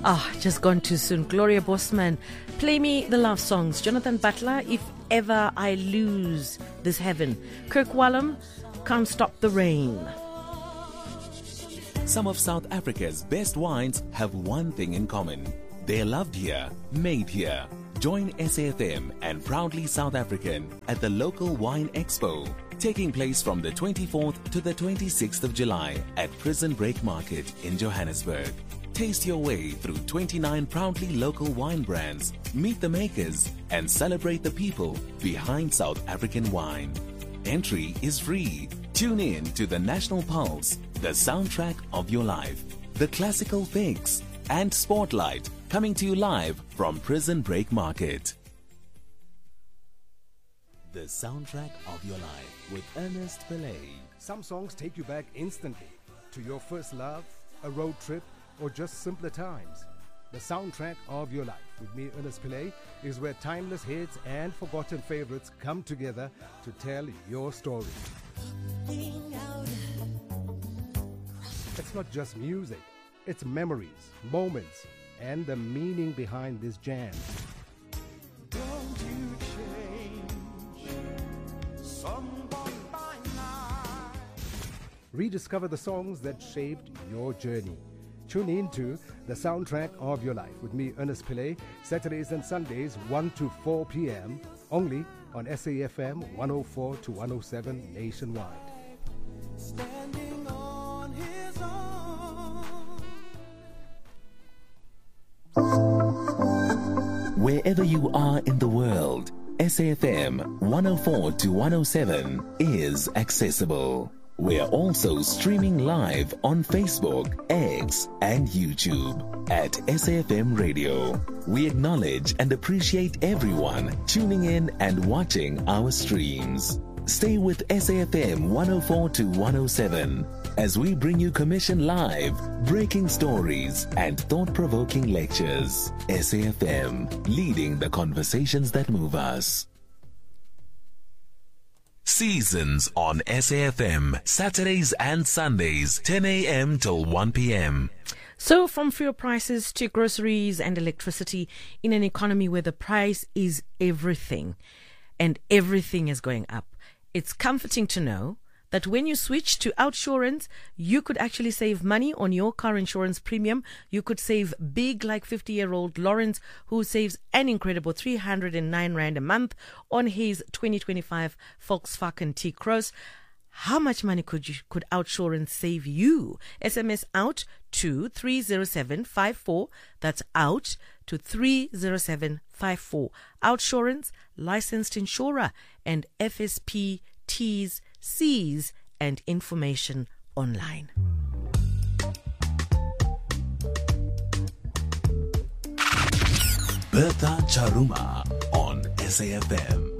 Just gone too soon. Gloria Bosman, play me the love songs. Jonathan Butler, If Ever I Lose This Heaven. Kirk Whalum, Can't Stop the Rain. Some of South Africa's best wines have one thing in common. They're loved here, made here. Join SAFM and Proudly South African at the local Wine Expo, taking place from the 24th to the 26th of July at Prison Break Market in Johannesburg. Taste your way through 29 proudly local wine brands, meet the makers, and celebrate the people behind South African wine. Entry is free. Tune in to the National Pulse, the soundtrack of your life, the Classical Fix, and Spotlight, coming to you live from Prison Break Market. The soundtrack of your life with Ernest Pillay. Some songs take you back instantly to your first love, a road trip, or just simpler times. The soundtrack of your life with me, Ernest Pillay, is where timeless hits and forgotten favorites come together to tell your story. It's not just music, it's memories, moments, and the meaning behind this jam. Don't you change someone by night. Rediscover the songs that shaped your journey. Tune in to The Soundtrack of Your Life with me, Ernest Pillay, Saturdays and Sundays, 1 to 4 p.m., only on SAFM 104 to 107 nationwide. Standing on his own. Wherever you are in the world, SAFM 104 to 107 is accessible. We're also streaming live on Facebook, X, and YouTube at SAFM Radio. We acknowledge and appreciate everyone tuning in and watching our streams. Stay with SAFM 104 to 107 as we bring you commission live, breaking stories, and thought-provoking lectures. SAFM, leading the conversations that move us. Seasons on SAFM, Saturdays and Sundays, 10 a.m. till 1 p.m. So from fuel prices to groceries and electricity in an economy where the price is everything and everything is going up, it's comforting to know that when you switch to Outsurance, you could actually save money on your car insurance premium. You could save big, like 50-year-old Lawrence, who saves an incredible 309 Rand a month on his 2025 Volkswagen T-Cross. How much money could Outsurance save you? SMS out to 30754. That's out to 30754. Outsurance, licensed insurer, and FSP T's, C's, and information online. Bertha Charuma on SAFM.